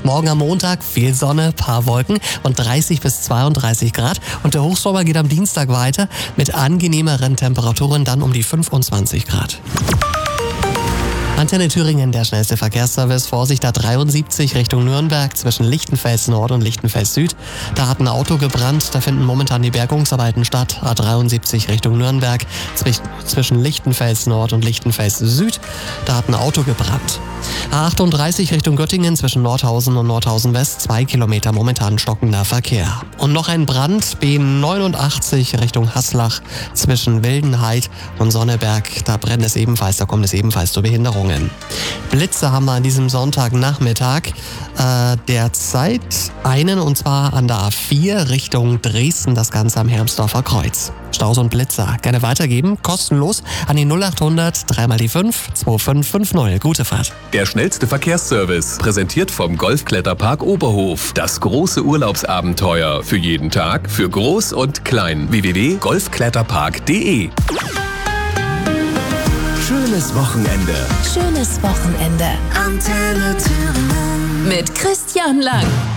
Morgen am Montag viel Sonne, paar Wolken und 30 bis 32 Grad. Und der Hochsommer geht am Dienstag weiter mit angenehmeren Temperaturen dann um die 25 Grad. Antenne Thüringen, der schnellste Verkehrsservice. Vorsicht, A73 Richtung Nürnberg zwischen Lichtenfels Nord und Lichtenfels Süd. Da hat ein Auto gebrannt, da finden momentan die Bergungsarbeiten statt. A73 Richtung Nürnberg zwischen Lichtenfels Nord und Lichtenfels Süd. Da hat ein Auto gebrannt. A38 Richtung Göttingen zwischen Nordhausen und Nordhausen West, 2 Kilometer momentan stockender Verkehr. Und noch ein Brand, B89 Richtung Haslach zwischen Wildenhaid und Sonneberg. Da brennt es ebenfalls, da kommt es ebenfalls zu Behinderungen. Blitze haben wir an diesem Sonntagnachmittag derzeit einen, und zwar an der A4 Richtung Dresden, das Ganze am Hermsdorfer Kreuz. Staus und Blitzer gerne weitergeben, kostenlos an die 0800 3 mal die 5 2550. Gute Fahrt. Der schnellste Verkehrsservice, präsentiert vom Golfkletterpark Oberhof. Das große Urlaubsabenteuer für jeden Tag, für Groß und Klein. www.golfkletterpark.de. Schönes Wochenende. Schönes Wochenende. Antenne Thüringen. Mit Christian Lang.